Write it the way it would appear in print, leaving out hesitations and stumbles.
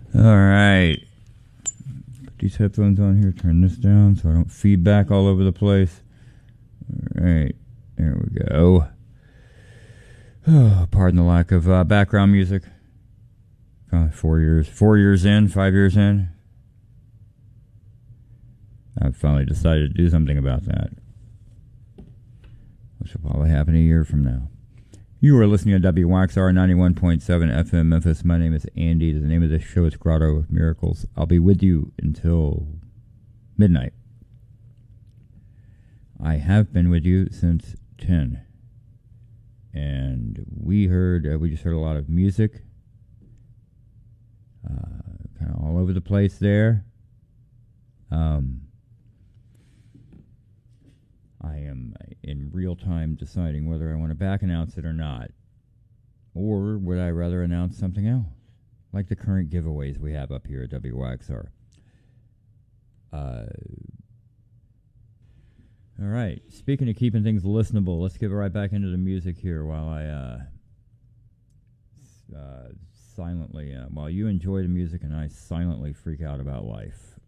All right. Put these headphones on here. Turn this down so I don't feedback all over the place. All right. There we go. Oh, pardon the lack of background music. 4 years. 4 years in. 5 years in. I've finally decided to do something about that. Which will probably happen a year from now. You are listening to WYXR 91.7 FM Memphis. My name is Andy. The name of this show is Grotto of Miracles. I'll be with you until midnight. I have been with you since 10. And we just heard a lot of music. Kind of all over the place there. I am in real time deciding whether I want to back announce it or not. Or would I rather announce something else? Like the current giveaways we have up here at WYXR. All right. Speaking of keeping things listenable, let's get right back into the music here while I silently, while you enjoy the music and I silently freak out about life.